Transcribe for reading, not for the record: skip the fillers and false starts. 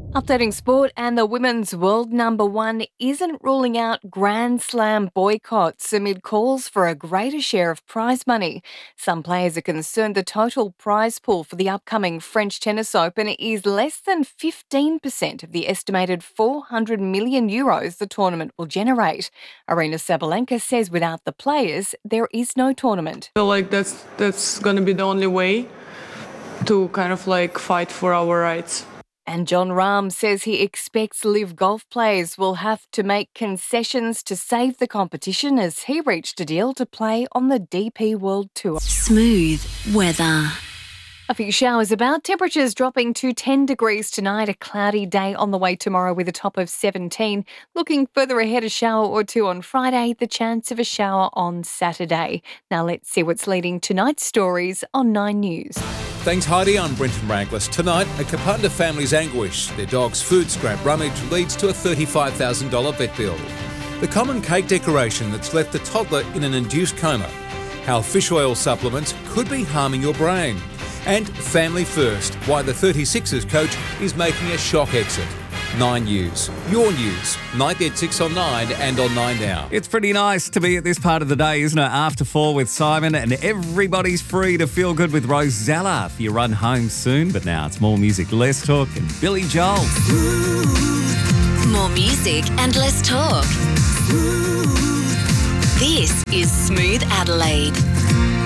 Updating sport, and the women's world number one isn't ruling out Grand Slam boycotts amid calls for a greater share of prize money. Some players are concerned the total prize pool for the upcoming French Tennis Open is less than 15% of the estimated €400 million the tournament will generate. Arina Sabalenka says without the players, there is no tournament. I feel like that's going to be the only way to kind of like fight for our rights. And John Rahm says he expects LIV Golf players will have to make concessions to save the competition as he reached a deal to play on the DP World Tour. Smooth weather. A few showers about, temperatures dropping to 10 degrees tonight, a cloudy day on the way tomorrow with a top of 17. Looking further ahead, a shower or two on Friday, the chance of a shower on Saturday. Now let's see what's leading tonight's stories on 9 News. Thanks, Heidi. I'm Brenton Rangless. Tonight, a Kapunda family's anguish. Their dog's food scrap rummage leads to a $35,000 vet bill. The common cake decoration that's left the toddler in an induced coma. How fish oil supplements could be harming your brain. And Family First, why the 36ers coach is making a shock exit. 9 News. Your news. 9 at 6 on 9 and on 9 Now. It's pretty nice to be at this part of the day, isn't it? After 4 with Simon, and everybody's free to feel good with Rosella for your run home soon. But now it's more music, less talk, and Billy Joel. More music and less talk. This is Smooth Adelaide.